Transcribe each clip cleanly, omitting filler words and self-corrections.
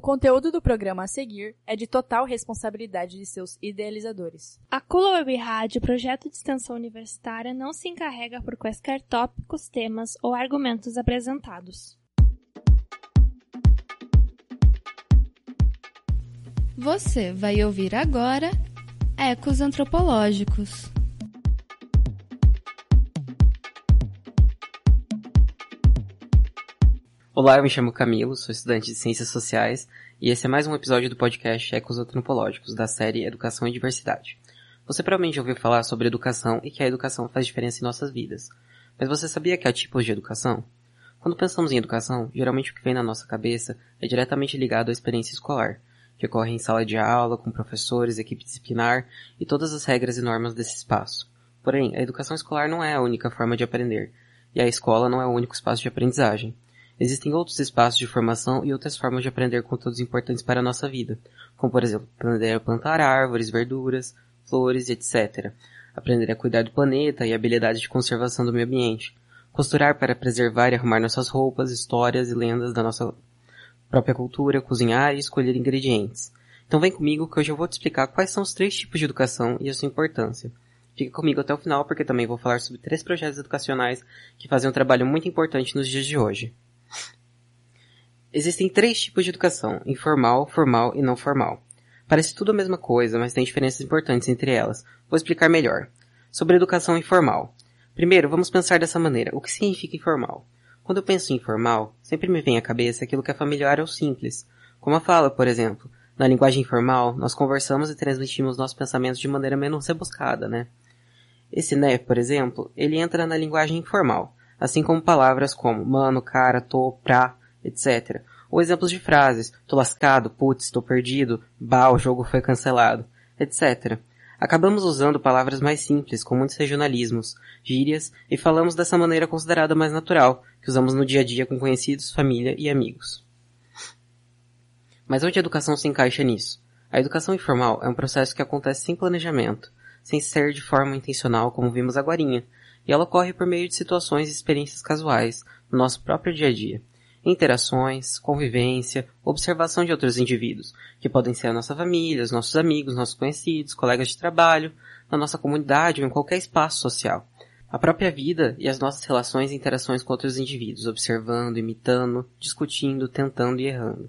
conteúdo do programa a seguir é de total responsabilidade de seus idealizadores. A Cula Web Rádio, projeto de extensão universitária, não se encarrega por quaisquer tópicos, temas ou argumentos apresentados. Você vai ouvir agora Ecos Antropológicos. Olá, eu me chamo Camilo, sou estudante de Ciências Sociais e esse é mais um episódio do podcast Ecos Antropológicos, da série Educação e Diversidade. Você provavelmente ouviu falar sobre educação e que a educação faz diferença em nossas vidas. Mas você sabia que há tipos de educação? Quando pensamos em educação, geralmente o que vem na nossa cabeça é diretamente ligado à experiência escolar, que ocorre em sala de aula, com professores, equipe disciplinar e todas as regras e normas desse espaço. Porém, a educação escolar não é a única forma de aprender, e a escola não é o único espaço de aprendizagem. Existem outros espaços de formação e outras formas de aprender conteúdos importantes para a nossa vida, como por exemplo, aprender a plantar árvores, verduras, flores, etc. Aprender a cuidar do planeta e habilidades de conservação do meio ambiente. Costurar para preservar e arrumar nossas roupas, histórias e lendas da nossa própria cultura, cozinhar e escolher ingredientes. Então vem comigo que hoje eu vou te explicar quais são os 3 tipos de educação e a sua importância. Fica comigo até o final porque também vou falar sobre 3 projetos educacionais que fazem um trabalho muito importante nos dias de hoje. Existem 3 tipos de educação, informal, formal e não formal. Parece tudo a mesma coisa, mas tem diferenças importantes entre elas. Vou explicar melhor. Sobre a educação informal. Primeiro, vamos pensar dessa maneira. O que significa informal? Quando eu penso em informal, sempre me vem à cabeça aquilo que é familiar ou simples. Como a fala, por exemplo. Na linguagem informal, nós conversamos e transmitimos nossos pensamentos de maneira menos rebuscada, né? Esse né, por exemplo, ele entra na linguagem informal, assim como palavras como mano, cara, tô, pra, etc. Ou exemplos de frases, tô lascado, putz, tô perdido, bah, o jogo foi cancelado, etc. Acabamos usando palavras mais simples, com muitos regionalismos, gírias, e falamos dessa maneira considerada mais natural, que usamos no dia a dia com conhecidos, família e amigos. Mas onde a educação se encaixa nisso? A educação informal é um processo que acontece sem planejamento, sem ser de forma intencional, como vimos agorinha, e ela ocorre por meio de situações e experiências casuais, no nosso próprio dia a dia. Interações, convivência, observação de outros indivíduos, que podem ser a nossa família, os nossos amigos, nossos conhecidos, colegas de trabalho, na nossa comunidade ou em qualquer espaço social. A própria vida e as nossas relações e interações com outros indivíduos, observando, imitando, discutindo, tentando e errando.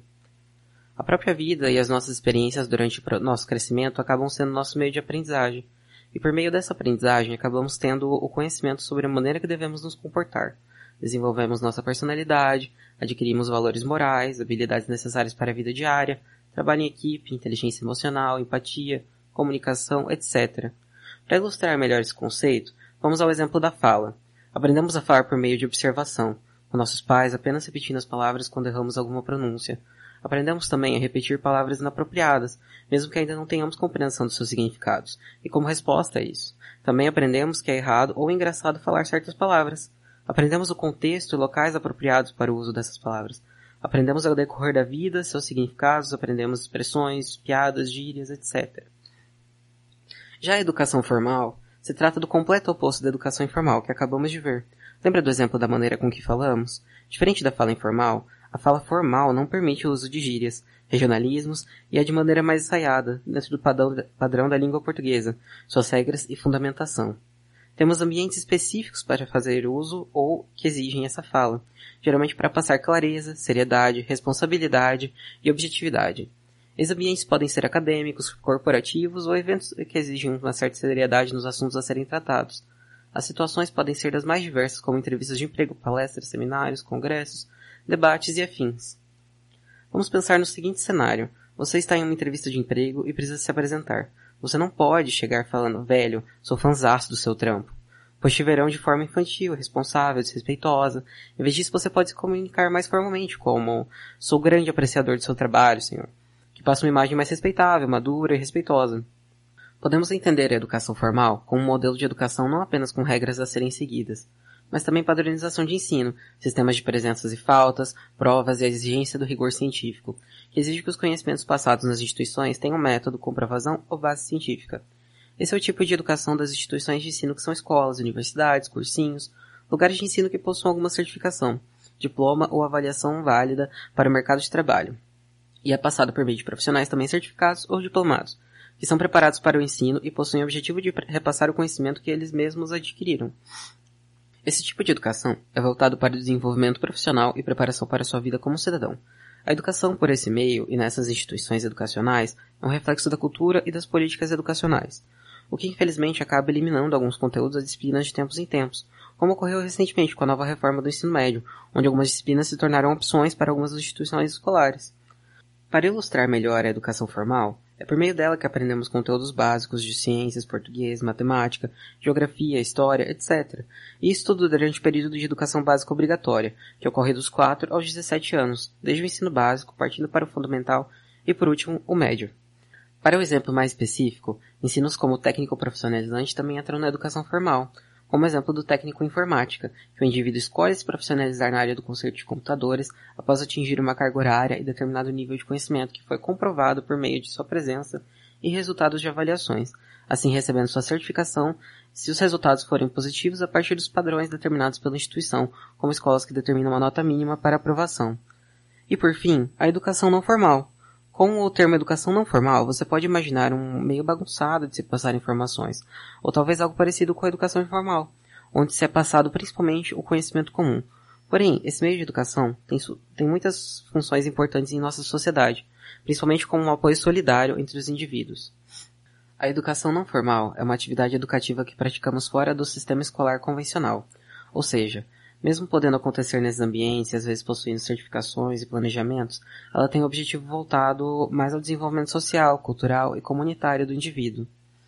A própria vida e as nossas experiências durante o nosso crescimento acabam sendo nosso meio de aprendizagem, e por meio dessa aprendizagem acabamos tendo o conhecimento sobre a maneira que devemos nos comportar. Desenvolvemos nossa personalidade, adquirimos valores morais, habilidades necessárias para a vida diária, trabalho em equipe, inteligência emocional, empatia, comunicação, etc. Para ilustrar melhor esse conceito, vamos ao exemplo da fala. Aprendemos a falar por meio de observação, com nossos pais apenas repetindo as palavras quando erramos alguma pronúncia. Aprendemos também a repetir palavras inapropriadas, mesmo que ainda não tenhamos compreensão dos seus significados, e como resposta a isso. Também aprendemos que é errado ou engraçado falar certas palavras. Aprendemos o contexto e locais apropriados para o uso dessas palavras. Aprendemos ao decorrer da vida, seus significados, aprendemos expressões, piadas, gírias, etc. Já a educação formal se trata do completo oposto da educação informal que acabamos de ver. Lembra do exemplo da maneira com que falamos? Diferente da fala informal, a fala formal não permite o uso de gírias, regionalismos e é de maneira mais ensaiada, dentro do padrão da língua portuguesa, suas regras e fundamentação. Temos ambientes específicos para fazer uso ou que exigem essa fala, geralmente para passar clareza, seriedade, responsabilidade e objetividade. Esses ambientes podem ser acadêmicos, corporativos ou eventos que exigem uma certa seriedade nos assuntos a serem tratados. As situações podem ser das mais diversas, como entrevistas de emprego, palestras, seminários, congressos, debates e afins. Vamos pensar no seguinte cenário. Você está em uma entrevista de emprego e precisa se apresentar. Você não pode chegar falando, velho, sou fãzaço do seu trampo, pois te verão de forma infantil, irresponsável, desrespeitosa. Em vez disso, você pode se comunicar mais formalmente, como, sou grande apreciador do seu trabalho, senhor, que passa uma imagem mais respeitável, madura e respeitosa. Podemos entender a educação formal como um modelo de educação não apenas com regras a serem seguidas, mas também padronização de ensino, sistemas de presenças e faltas, provas e a exigência do rigor científico, que exige que os conhecimentos passados nas instituições tenham método, comprovação ou base científica. Esse é o tipo de educação das instituições de ensino que são escolas, universidades, cursinhos, lugares de ensino que possuam alguma certificação, diploma ou avaliação válida para o mercado de trabalho. e é passado por meio de profissionais também certificados ou diplomados, que são preparados para o ensino e possuem o objetivo de repassar o conhecimento que eles mesmos adquiriram. Esse tipo de educação é voltado para o desenvolvimento profissional e preparação para a sua vida como cidadão. A educação por esse meio e nessas instituições educacionais é um reflexo da cultura e das políticas educacionais, o que infelizmente acaba eliminando alguns conteúdos das disciplinas de tempos em tempos, como ocorreu recentemente com a nova reforma do ensino médio, onde algumas disciplinas se tornaram opções para algumas instituições escolares. Para ilustrar melhor a educação formal, é por meio dela que aprendemos conteúdos básicos de ciências, português, matemática, geografia, história, etc. E isso tudo durante o período de educação básica obrigatória, que ocorre dos 4 aos 17 anos, desde o ensino básico, partindo para o fundamental e, por último, o médio. Para um exemplo mais específico, ensinos como o técnico profissionalizante também entram na educação formal, como exemplo do técnico em informática, que o indivíduo escolhe se profissionalizar na área do conserto de computadores após atingir uma carga horária e determinado nível de conhecimento que foi comprovado por meio de sua presença e resultados de avaliações, assim recebendo sua certificação se os resultados forem positivos a partir dos padrões determinados pela instituição, como escolas que determinam uma nota mínima para aprovação. E por fim, a educação não formal. Com o termo educação não formal, você pode imaginar um meio bagunçado de se passar informações, ou talvez algo parecido com a educação informal, onde se é passado principalmente o conhecimento comum. Porém, esse meio de educação tem muitas funções importantes em nossa sociedade, principalmente como um apoio solidário entre os indivíduos. A educação não formal é uma atividade educativa que praticamos fora do sistema escolar convencional, ou seja, mesmo podendo acontecer nesses ambientes e às vezes possuindo certificações e planejamentos, ela tem um objetivo voltado mais ao desenvolvimento social, cultural e comunitário do indivíduo.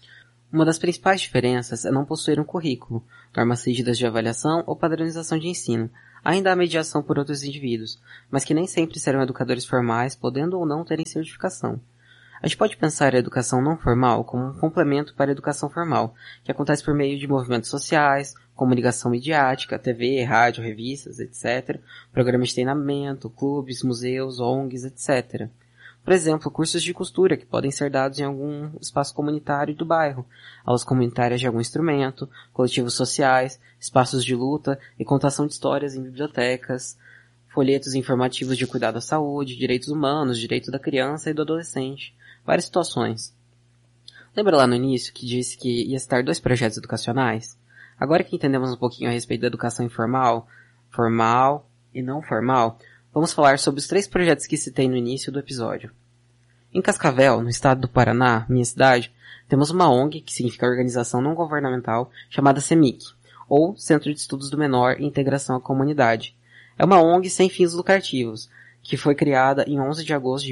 Uma das principais diferenças é não possuir um currículo, normas rígidas de avaliação ou padronização de ensino. Ainda há mediação por outros indivíduos, mas que nem sempre serão educadores formais, podendo ou não terem certificação. A gente pode pensar a educação não formal como um complemento para a educação formal, que acontece por meio de movimentos sociais, comunicação midiática, TV, rádio, revistas, etc., programas de treinamento, clubes, museus, ONGs, etc. Por exemplo, cursos de costura que podem ser dados em algum espaço comunitário do bairro, aulas comunitárias de algum instrumento, coletivos sociais, espaços de luta e contação de histórias em bibliotecas, folhetos informativos de cuidado à saúde, direitos humanos, direito da criança e do adolescente. Várias situações. Lembra lá no início que disse que ia citar 2 projetos educacionais? Agora que entendemos um pouquinho a respeito da educação informal, formal e não formal, vamos falar sobre os 3 projetos que citei no início do episódio. Em Cascavel, no estado do Paraná, minha cidade, temos uma ONG, que significa Organização Não Governamental, chamada CEMIC, ou Centro de Estudos do Menor e Integração à Comunidade. É uma ONG sem fins lucrativos, que foi criada em 11 de agosto de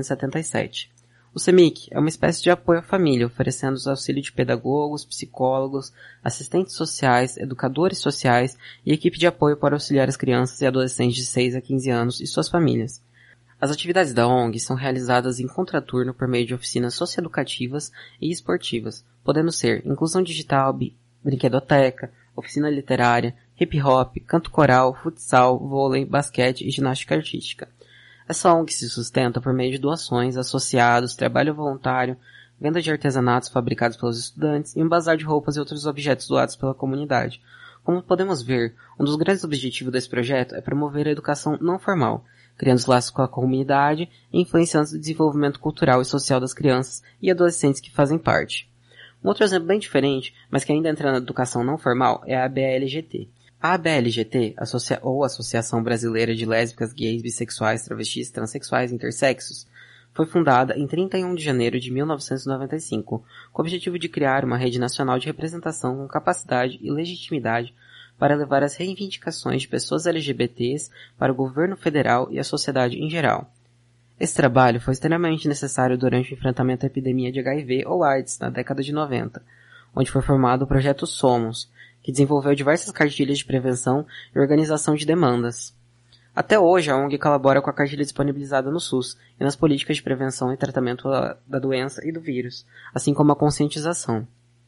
1977. O CEMIC é uma espécie de apoio à família, oferecendo os auxílios de pedagogos, psicólogos, assistentes sociais, educadores sociais e equipe de apoio para auxiliar as crianças e adolescentes de 6 a 15 anos e suas famílias. As atividades da ONG são realizadas em contraturno por meio de oficinas socioeducativas e esportivas, podendo ser inclusão digital, brinquedoteca, oficina literária, hip-hop, canto coral, futsal, vôlei, basquete e ginástica artística. Essa ONG se sustenta por meio de doações, associados, trabalho voluntário, venda de artesanatos fabricados pelos estudantes e um bazar de roupas e outros objetos doados pela comunidade. Como podemos ver, um dos grandes objetivos desse projeto é promover a educação não formal, criando laços com a comunidade e influenciando o desenvolvimento cultural e social das crianças e adolescentes que fazem parte. Um outro exemplo bem diferente, mas que ainda entra na educação não formal, é a ABLGT. A ABLGT, ou Associação Brasileira de Lésbicas, Gays, Bissexuais, Travestis, Transsexuais e Intersexos, foi fundada em 31 de janeiro de 1995, com o objetivo de criar uma rede nacional de representação com capacidade e legitimidade para levar as reivindicações de pessoas LGBTs para o governo federal e a sociedade em geral. Esse trabalho foi extremamente necessário durante o enfrentamento à epidemia de HIV ou AIDS na década de 90, onde foi formado o projeto Somos, que desenvolveu diversas cartilhas de prevenção e organização de demandas. Até hoje, a ONG colabora com a cartilha disponibilizada no SUS e nas políticas de prevenção e tratamento da doença e do vírus, assim como a conscientização.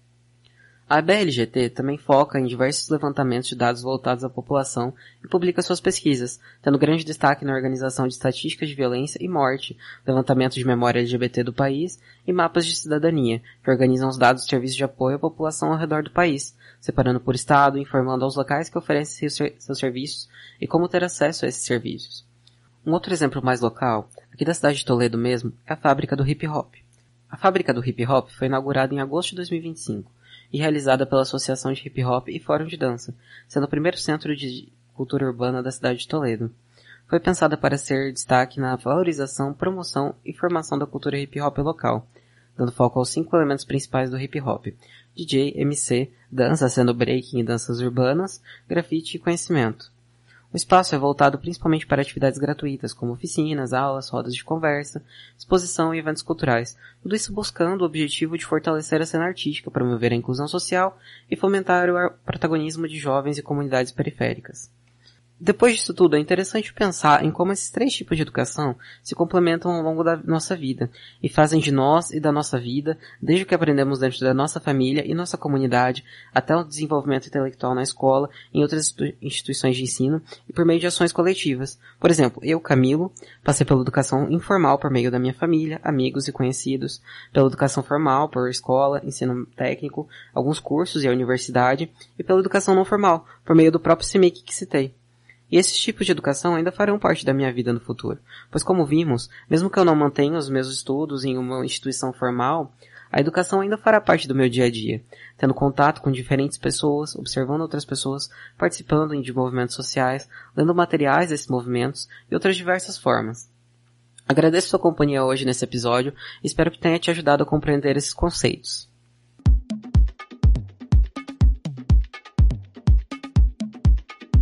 A ABLGT também foca em diversos levantamentos de dados voltados à população e publica suas pesquisas, tendo grande destaque na organização de estatísticas de violência e morte, levantamento de memória LGBT do país e mapas de cidadania, que organizam os dados de serviços de apoio à população ao redor do país, separando por estado, informando aos locais que oferecem seus serviços e como ter acesso a esses serviços. Um outro exemplo mais local, aqui da cidade de Toledo mesmo, é a fábrica do hip hop. A fábrica do hip hop foi inaugurada em agosto de 2025 e realizada pela Associação de Hip Hop e Fórum de Dança, sendo o primeiro centro de cultura urbana da cidade de Toledo. Foi pensada para ser destaque na valorização, promoção e formação da cultura hip hop local, dando foco aos 5 elementos principais do hip hop: DJ, MC, dança, sendo breaking e danças urbanas, grafite e conhecimento. O espaço é voltado principalmente para atividades gratuitas, como oficinas, aulas, rodas de conversa, exposição e eventos culturais, tudo isso buscando o objetivo de fortalecer a cena artística, promover a inclusão social e fomentar o protagonismo de jovens e comunidades periféricas. Depois disso tudo, é interessante pensar em como esses 3 tipos de educação se complementam ao longo da nossa vida e fazem de nós e da nossa vida, desde o que aprendemos dentro da nossa família e nossa comunidade, até o desenvolvimento intelectual na escola, em outras instituições de ensino e por meio de ações coletivas. Por exemplo, eu, Camilo, passei pela educação informal por meio da minha família, amigos e conhecidos, pela educação formal por escola, ensino técnico, alguns cursos e a universidade, e pela educação não formal, por meio do próprio CIMIC que citei. E esses tipos de educação ainda farão parte da minha vida no futuro, pois como vimos, mesmo que eu não mantenha os meus estudos em uma instituição formal, a educação ainda fará parte do meu dia a dia, tendo contato com diferentes pessoas, observando outras pessoas, participando de movimentos sociais, lendo materiais desses movimentos e outras diversas formas. Agradeço sua companhia hoje nesse episódio e espero que tenha te ajudado a compreender esses conceitos.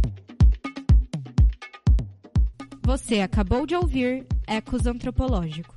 Você acabou de ouvir Ecos Antropológicos.